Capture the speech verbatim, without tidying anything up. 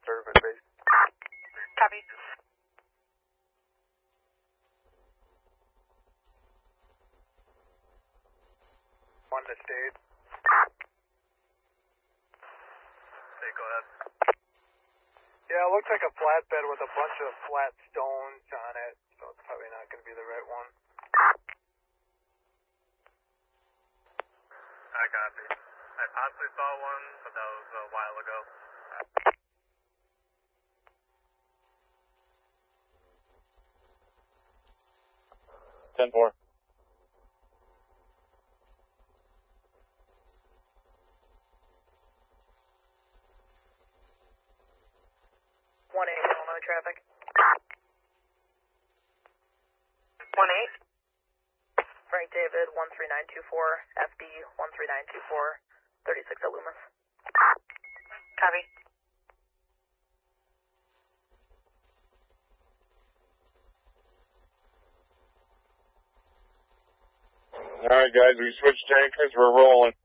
service base. Copy. One to stage. Okay, go ahead. Yeah, it looks like a flatbed with a bunch of flat stones on it, so it's probably not going to be the right one. I copy. I possibly saw one, but that was a while ago. ten four. One eight, Illinois traffic. One eight. Frank David, one three nine two four, F D, one three nine two four, thirty-six at Loomis. Copy. All right, guys, we switched tankers. We're rolling.